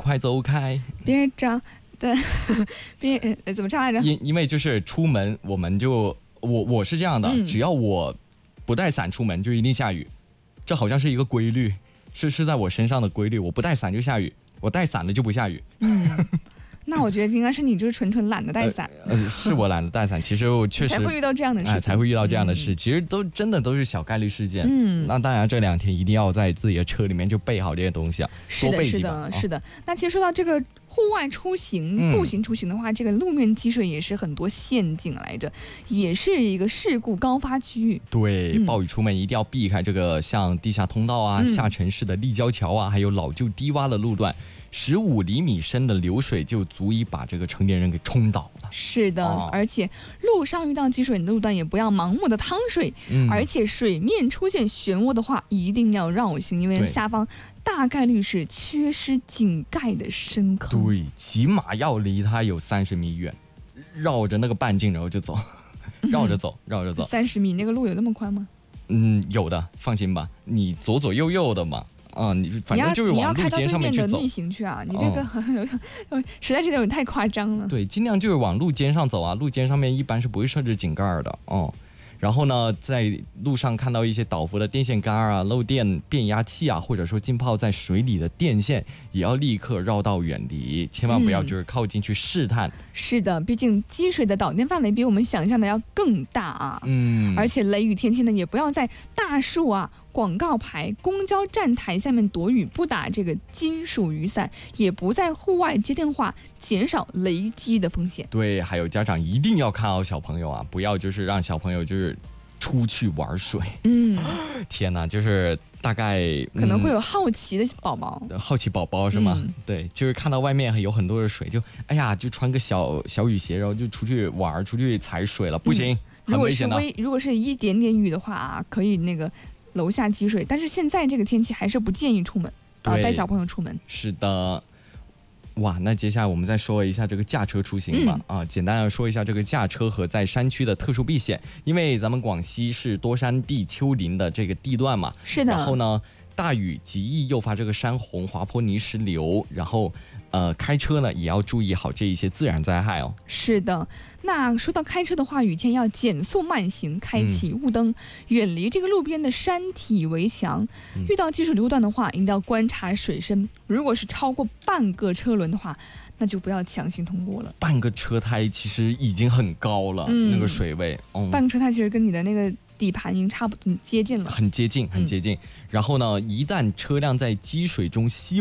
快走开。 别找对，别怎么唱来着？ 因为就是出门，我是这样的，只要我不带伞出门，就一定下雨，这好像是一个规律，是在我身上的规律。我不带伞就下雨，我带伞了就不下雨。 那我觉得应该是你就是纯懒得带伞。 是我懒得带伞，其实我确实才会遇到这样的事， 才会遇到这样的事。其实真的都是小概率事件。那当然这2天一定要在自己的车里面就备好这些东西啊，多备几把。 是的。那其实说到这个户外出行、步行出行的话，这个路面积水也是很多陷阱来着，也是一个事故高发区域。 对，暴雨出门一定要避开这个像地下通道啊、下沉式的立交桥啊，还有老旧低洼的路段，15厘米深的流水就足以把这个成年人给冲倒了。 是的，而且路上遇到积水的路段也不要盲目的趟水，而且水面出现漩涡的话一定要绕行，因为下方大概率是缺失井盖的深坑。 对，起码要离它有30米远，绕着那个半径然后就走，绕着走。 30米那个路有那么宽吗？ 有的，放心吧，你左左右右的嘛。你反正就是往路肩上面去走，你要开到对面的逆行去啊！你这个实在是有点太夸张了。 对，尽量就是往路肩上走啊，路肩上面一般是不会设置井盖的。然后呢，在路上看到一些倒伏的电线杆啊、漏电变压器啊，或者说浸泡在水里的电线，也要立刻绕道远离，千万不要就是靠近去试探。 是的，毕竟积水的导电范围比我们想象的要更大啊。而且雷雨天气呢，也不要在大树啊、广告牌、公交站台下面躲雨，不打这个金属雨伞，也不在户外接电话，减少雷击的风险。 对，还有家长一定要看好小朋友啊，不要就是让小朋友就是出去玩水。天哪，就是大概可能会有好奇的宝宝， 好奇宝宝是吗？对，就是看到外面有很多的水，就哎呀，就穿个小雨鞋，然后就出去玩，出去踩水了，不行，很危险的。 如果是一点点雨的话啊，可以那个楼下积水，但是现在这个天气还是不建议出门带小朋友出门。 是的。哇，那接下来我们再说一下这个驾车出行吧。简单的说一下这个驾车和在山区的特殊避险，因为咱们广西是多山地丘陵的这个地段嘛。 是的。 然后呢，大雨极易诱发这个山洪、滑坡、泥石流，然后开车呢也要注意好这一些自然灾害哦。 是的，那说到开车的话，雨天要减速慢行，开启雾灯，远离这个路边的山体围墙。遇到积水流段的话，一定要观察水深，如果是超过半个车轮的话，那就不要强行通过了。 半个车胎其实已经很高了，那个水位。 半个车胎其实跟你的那个底盘已经差不多接近了， 很接近。然后呢，一旦车辆在积水中